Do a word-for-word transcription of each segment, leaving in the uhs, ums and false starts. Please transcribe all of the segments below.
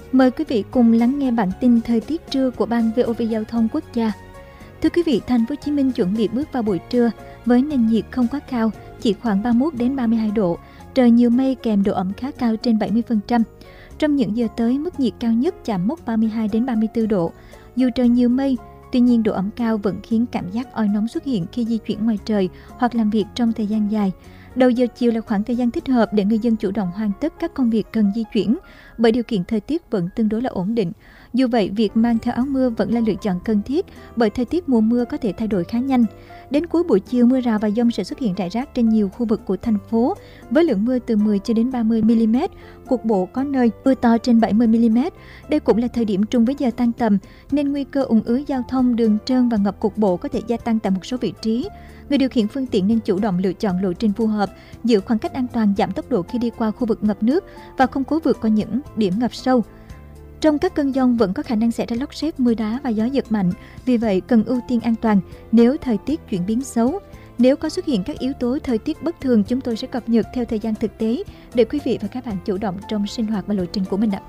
Mời quý vị cùng lắng nghe bản tin thời tiết trưa của Ban vê o vê Giao thông Quốc gia. Thưa quý vị, thành phố Hồ Chí Minh chuẩn bị bước vào buổi trưa với nền nhiệt không quá cao, chỉ khoảng ba mươi mốt đến ba mươi hai độ. Trời nhiều mây kèm độ ẩm khá cao trên bảy mươi phần trăm. Trong những giờ tới, mức nhiệt cao nhất chạm mốc ba mươi hai đến ba mươi tư độ. Dù trời nhiều mây, tuy nhiên độ ẩm cao vẫn khiến cảm giác oi nóng xuất hiện khi di chuyển ngoài trời hoặc làm việc trong thời gian dài. Đầu giờ chiều là khoảng thời gian thích hợp để người dân chủ động hoàn tất các công việc cần di chuyển, bởi điều kiện thời tiết vẫn tương đối là ổn định. Dù vậy, việc mang theo áo mưa vẫn là lựa chọn cần thiết, bởi thời tiết mùa mưa có thể thay đổi khá nhanh. Đến cuối buổi chiều, mưa rào và dông sẽ xuất hiện rải rác trên nhiều khu vực của thành phố, với lượng mưa từ mười cho đến ba mươi mi li mét, cục bộ có nơi mưa to trên bảy mươi mi li mét. Đây cũng là thời điểm trùng với giờ tan tầm, nên nguy cơ ùn ứ giao thông, đường trơn và ngập cục bộ có thể gia tăng tại một số vị trí. Người điều khiển phương tiện nên chủ động lựa chọn lộ trình phù hợp, giữ khoảng cách an toàn, giảm tốc độ khi đi qua khu vực ngập nước và không cố vượt qua những điểm ngập sâu. Trong các cơn dông vẫn có khả năng xảy ra lốc sét, mưa đá và gió giật mạnh, vì vậy cần ưu tiên an toàn nếu thời tiết chuyển biến xấu. Nếu có xuất hiện các yếu tố thời tiết bất thường, chúng tôi sẽ cập nhật theo thời gian thực tế để quý vị và các bạn chủ động trong sinh hoạt và lộ trình của mình ạ.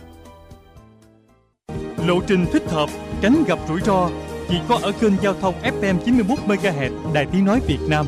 Lộ trình thích hợp, tránh gặp rủi ro chỉ có ở kênh giao thông ép em chín mươi mốt mê ga héc Đài Tiếng nói Việt Nam.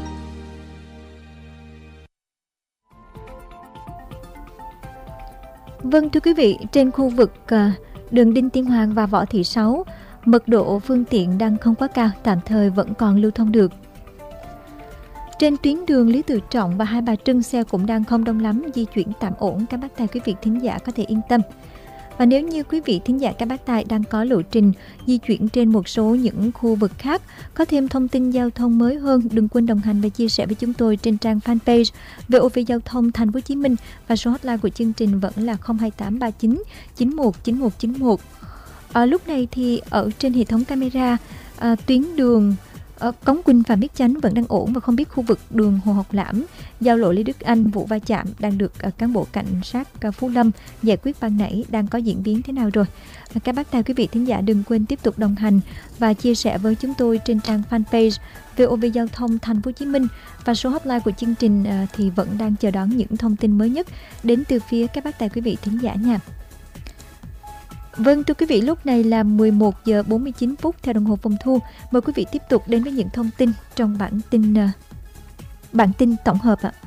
Vâng, thưa quý vị, trên khu vực uh, đường Đinh Tiên Hoàng và Võ Thị Sáu, mật độ phương tiện đang không quá cao, tạm thời vẫn còn lưu thông được. Trên tuyến đường Lý Tự Trọng và Hai Bà Trưng, xe cũng đang không đông lắm, di chuyển tạm ổn, các bác tài quý vị thính giả có thể yên tâm. Và nếu như quý vị thính giả các bác tài đang có lộ trình di chuyển trên một số những khu vực khác, có thêm thông tin giao thông mới hơn, đừng quên đồng hành và chia sẻ với chúng tôi trên trang fanpage vê o vê Giao thông Thành phố Hồ Chí Minh, và số hotline của chương trình vẫn là không hai tám ba chín chín một chín một chín một. Ở lúc này thì ở trên hệ thống camera, à, tuyến đường Ở Cống Quỳnh và Miết Chánh vẫn đang ổn, và không biết khu vực đường Hồ Học Lãm, giao lộ Lê Đức Anh, vụ va chạm đang được uh, cán bộ cảnh sát uh, Phú Lâm giải quyết ban nãy đang có diễn biến thế nào rồi. Uh, các bác tài quý vị thính giả đừng quên tiếp tục đồng hành và chia sẻ với chúng tôi trên trang fanpage vê o vê Giao thông Thành phố Hồ Chí Minh, và số hotline của chương trình uh, thì vẫn đang chờ đón những thông tin mới nhất đến từ phía các bác tài quý vị thính giả nha. Vâng, thưa quý vị, lúc này là mười một giờ bốn mươi chín phút theo đồng hồ phòng thu. Mời quý vị tiếp tục đến với những thông tin trong bản tin uh, bản tin tổng hợp ạ.